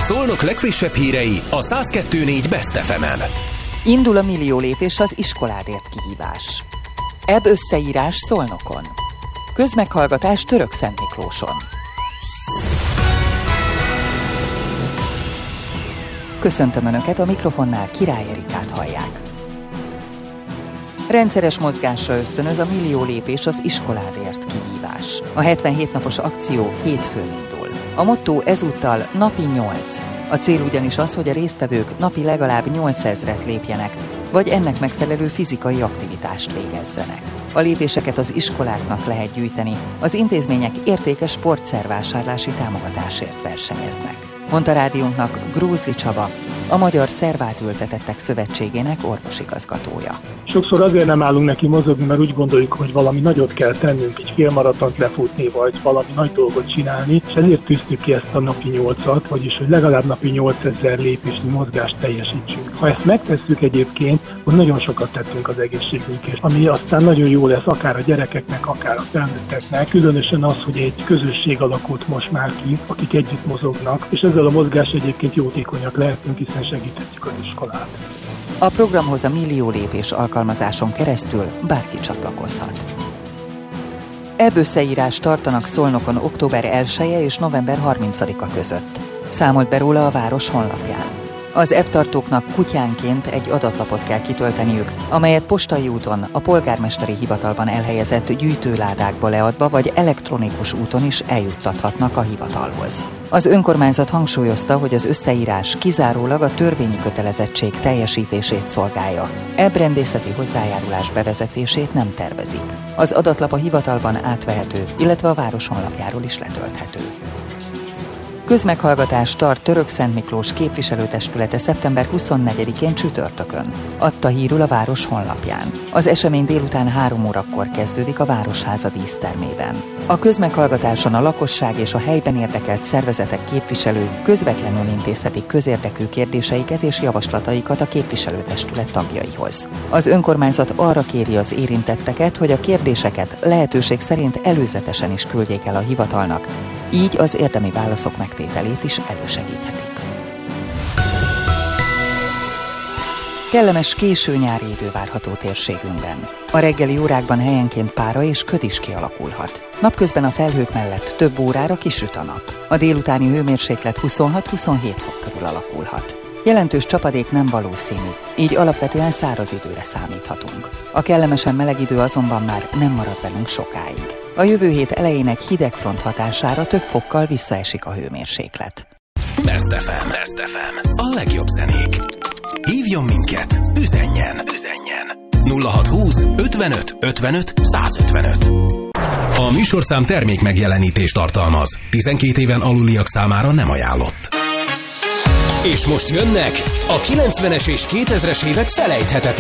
Szolnok legfrissebb hírei a 102.4 Best FM-en. Indul a millió lépés az iskoládért kihívás. Ebb összeírás Szolnokon. Közmeghallgatás Törökszentmiklóson. Köszöntöm Önöket, a mikrofonnál Király Erikát hallják. Rendszeres mozgásra ösztönöz a millió lépés az iskoládért kihívás. A 77 napos akció hétfőn indul. A motto ezúttal napi 8. A cél ugyanis az, hogy a résztvevők napi legalább 8000-et lépjenek, vagy ennek megfelelő fizikai aktivitást végezzenek. A lépéseket az iskoláknak lehet gyűjteni, az intézmények értékes sportszervásárlási támogatásért versenyeznek. Mondta rádiónknak Grózli Csaba, a Magyar Szervátültetettek Szövetségének orvosigazgatója. Sokszor azért nem állunk neki mozogni, mert úgy gondoljuk, hogy valami nagyot kell tennünk, egy félmaratont lefutni, vagy valami nagy dolgot csinálni, és ezért tűztük ki ezt a napi 8-at, vagyis hogy legalább napi 8000 lépésnyi mozgást teljesítsünk. Ha ezt megtesszük egyébként, akkor nagyon sokat tettünk az egészségünkért, ami aztán nagyon jó lesz akár a gyerekeknek, akár a felnőtteknek, különösen az, hogy egy közösség alakult most már ki, akik együtt mozognak, és ezzel a mozgás egyébként jótékonyak lehetünk, hiszen segíthetjük az iskolát. A programhoz a millió lépés alkalmazáson keresztül bárki csatlakozhat. Ebb összeírást tartanak Szolnokon október 1-e és november 30-a között. Számolt be róla a város honlapján. Az ebb-tartóknak kutyánként egy adatlapot kell kitölteniük, amelyet postai úton a polgármesteri hivatalban elhelyezett gyűjtőládákba leadva vagy elektronikus úton is eljuttathatnak a hivatalhoz. Az önkormányzat hangsúlyozta, hogy az összeírás kizárólag a törvényi kötelezettség teljesítését szolgálja. Ebb rendészeti hozzájárulás bevezetését nem tervezik. Az adatlap a hivatalban átvehető, illetve a város honlapjáról is letölthető. Közmeghallgatás tart Törökszentmiklós képviselőtestülete szeptember 24-én csütörtökön, adta hírül a város honlapján. Az esemény délután 3 órakor kezdődik a Városháza dísztermében. A közmeghallgatáson a lakosság és a helyben érdekelt szervezetek képviselői közvetlenül intézhetik közérdekű kérdéseiket és javaslataikat a képviselőtestület tagjaihoz. Az önkormányzat arra kéri az érintetteket, hogy a kérdéseket lehetőség szerint előzetesen is küldjék el a hivatalnak, így az érdemi válaszok megtételét is elősegíthetik. Kellemes késő nyári idő várható térségünkben. A reggeli órákban helyenként pára és köd is kialakulhat. Napközben a felhők mellett több órára kisüt a nap. A délutáni hőmérséklet 26-27 fok körül alakulhat. Jelentős csapadék nem valószínű, így alapvetően száraz időre számíthatunk. A kellemesen meleg idő azonban már nem marad velünk sokáig. A jövő hét elején egy hideg front hatására több fokkal visszaesik a hőmérséklet. Best FM. A legjobb zenék. Hívjon minket, üzenjen. 0620 55 55 155. A műsorszám termék megjelenítést tartalmaz. 12 éven aluliak számára nem ajánlott. És most jönnek a 90-es és 2000-es évek felejthetetlen